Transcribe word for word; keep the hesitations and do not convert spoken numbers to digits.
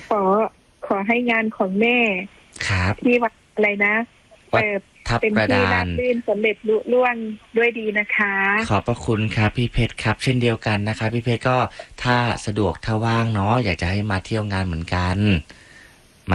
ขอขอให้งานของแม่ครับที่วัดอะไรนะวัดเปิดทับเป็นกระที่ดารานบรื่นสำเร็จลุล่วงด้วยดีนะคะขอบพระคุณครับพี่เพชรครับเช่นเดียวกันนะครับพี่เพชรก็ถ้าสะดวกถ้าว่างเนาะอยากจะให้มาเที่ยวงานเหมือนกัน